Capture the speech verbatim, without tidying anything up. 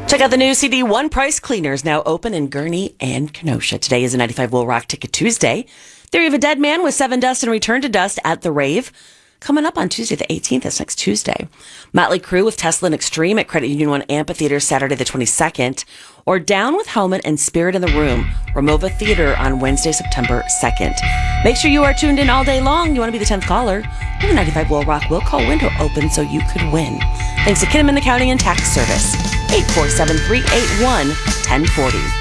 Check out the new C D One Price Cleaners, now open in Gurnee and Kenosha. Today is a ninety-five Will Rock Ticket Tuesday. Theory of a Dead Man with Seven Dust and Return to Dust at the Rave. Coming up on Tuesday the eighteenth, that's next Tuesday. Motley Crue with Tesla and Extreme at Credit Union One Amphitheater Saturday the twenty-second. Or Down with Helmet and Spirit in the Room, Ramova Theater on Wednesday, September second. Make sure you are tuned in all day long. You want to be the tenth caller. The ninety-five Will Rock will call window open so you could win. Thanks to Kinnaman Accounting and Tax Service. eight four seven, three eight one, one zero four zero.